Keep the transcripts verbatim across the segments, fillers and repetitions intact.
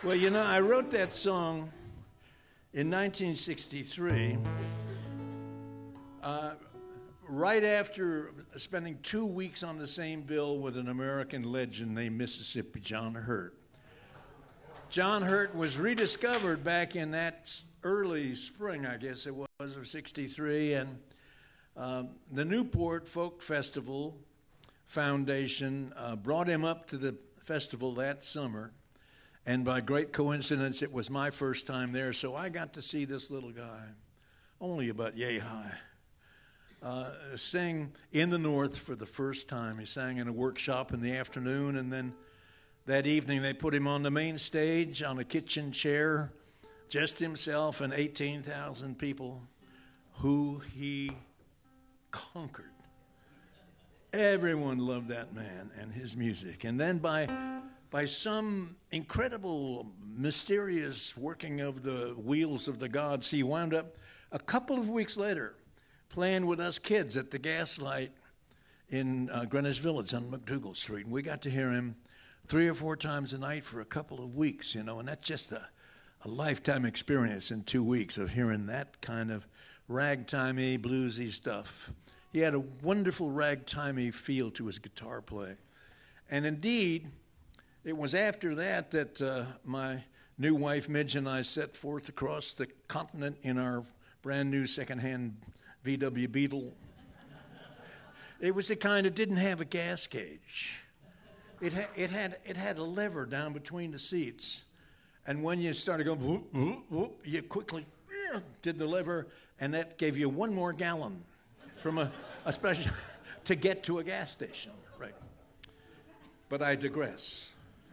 Well, you know, I wrote that song in nineteen sixty-three, uh, right after spending two weeks on the same bill with an American legend named Mississippi John Hurt. John Hurt was rediscovered back in that early spring, I guess it was, of sixty-three, and um, the Newport Folk Festival Foundation uh, brought him up to the festival that summer. And by great coincidence, it was my first time there, so I got to see this little guy, only about yay high, uh, sing in the North for the first time. He sang in a workshop in the afternoon, and then that evening they put him on the main stage on a kitchen chair, just himself and eighteen thousand people, who he conquered. Everyone loved that man and his music. And then by... By some incredible, mysterious working of the wheels of the gods, he wound up a couple of weeks later playing with us kids at the Gaslight in uh, Greenwich Village on McDougal Street. And we got to hear him three or four times a night for a couple of weeks, you know, and that's just a, a lifetime experience in two weeks of hearing that kind of ragtimey, bluesy stuff. He had a wonderful ragtimey feel to his guitar play. And indeed, it was after that that uh, my new wife, Midge, and I set forth across the continent in our brand new secondhand V W Beetle. It was the kind that didn't have a gas gauge. It, ha- it, had, it had a lever down between the seats. And when you started going, whoop, whoop, whoop, you quickly did the lever, and that gave you one more gallon from a, a special to get to a gas station. Right. But I digress.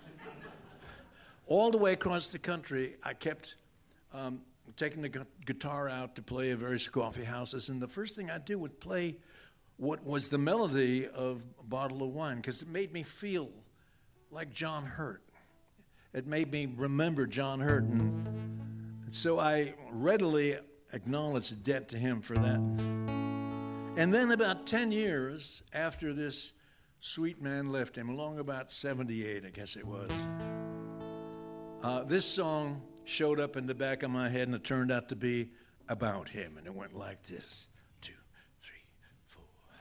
All the way across the country, I kept um, taking the gu- guitar out to play at various coffee houses, and the first thing I'd do would play what was the melody of a bottle of wine, because it made me feel like John Hurt. It made me remember John Hurt, and, and so I readily acknowledged a debt to him for that. And then about ten years after this sweet man left him, along about seventy-eight, I guess it was, Uh, this song showed up in the back of my head, and it turned out to be about him, and it went like this.